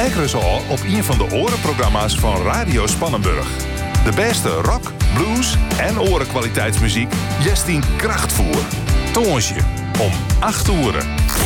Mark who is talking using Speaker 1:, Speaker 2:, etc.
Speaker 1: Kijken ze al op een van de orenprogramma's van Radio Spannenburg. De beste rock, blues en orenkwaliteitsmuziek jest in krachtvoer. Tongersje om 8 uur.